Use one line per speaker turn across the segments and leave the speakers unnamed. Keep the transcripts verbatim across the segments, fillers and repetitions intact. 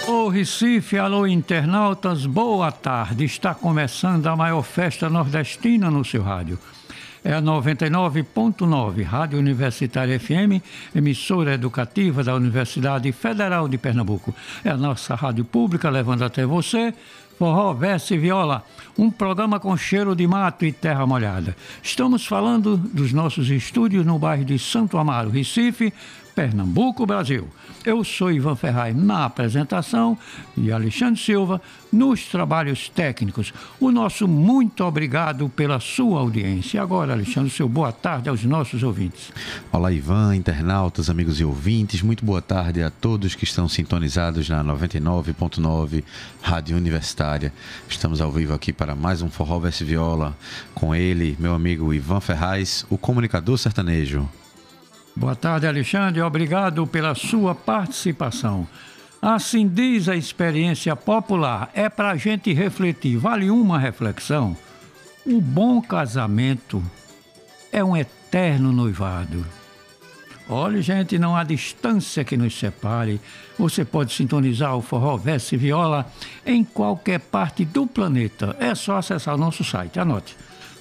Alô Recife, alô internautas, boa tarde. Está começando a maior festa nordestina no seu rádio. É a noventa e nove ponto nove, Rádio Universitária F M, emissora educativa da Universidade Federal de Pernambuco. É a nossa rádio pública levando até você forró, verso e viola, um programa com cheiro de mato e terra molhada. Estamos falando dos nossos estúdios no bairro de Santo Amaro, Recife, Pernambuco, Brasil. Eu sou Ivan Ferraz na apresentação e Alexandre Silva nos trabalhos técnicos. O nosso muito obrigado pela sua audiência. E agora, Alexandre, seu boa tarde aos nossos ouvintes.
Olá, Ivan, internautas, amigos e ouvintes. Muito boa tarde a todos que estão sintonizados na noventa e nove ponto nove Rádio Universitária. Estamos ao vivo aqui para mais um Forró Verso e Viola com ele, meu amigo Ivan Ferraz, o comunicador sertanejo.
Boa tarde, Alexandre. Obrigado pela sua participação. Assim diz a experiência popular. É para a gente refletir. Vale uma reflexão. O bom casamento é um eterno noivado. Olha, gente, não há distância que nos separe. Você pode sintonizar o Forró Verso e Viola em qualquer parte do planeta. É só acessar o nosso site. Anote.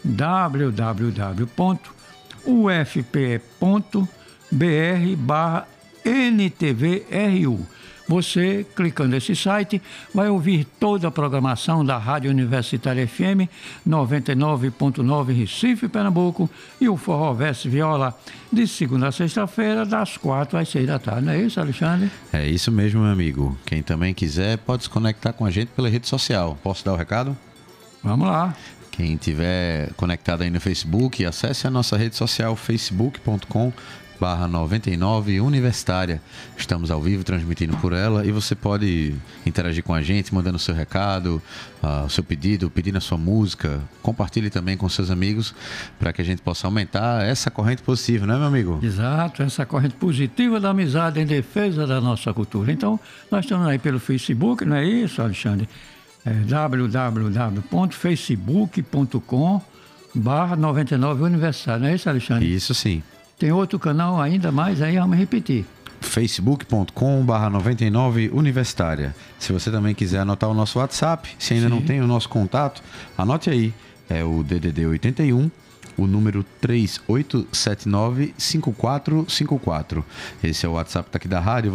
w w w ponto u f p e ponto br barra N T V R U. Você, clicando nesse site, vai ouvir toda a programação da Rádio Universitária F M noventa e nove ponto nove Recife, Pernambuco, e o Forró Verso e Viola de segunda a sexta-feira, das quatro às seis da tarde. Não é isso, Alexandre?
É isso mesmo, meu amigo. Quem também quiser pode se conectar com a gente pela rede social. Posso dar o recado?
Vamos lá.
Quem estiver conectado aí no Facebook, acesse a nossa rede social facebook ponto com barra noventa e nove Universitária. Estamos ao vivo transmitindo por ela e você pode interagir com a gente, mandando seu recado, uh, seu pedido, pedindo a sua música. Compartilhe também com seus amigos para que a gente possa aumentar essa corrente positiva, não é, meu amigo?
Exato, essa corrente positiva da amizade em defesa da nossa cultura. Então, nós estamos aí pelo Facebook, não é isso, Alexandre? É w w w ponto facebook ponto com barra noventa e nove Universitária, não é isso, Alexandre?
Isso sim.
Tem outro canal ainda mais aí, vamos repetir.
facebook ponto com barra noventa e nove Universitária. Se você também quiser anotar o nosso WhatsApp, se ainda Sim. não tem o nosso contato, anote aí. É o D D D oitenta e um, o número três oito sete nove cinco quatro cinco quatro. Esse é o WhatsApp daqui da rádio.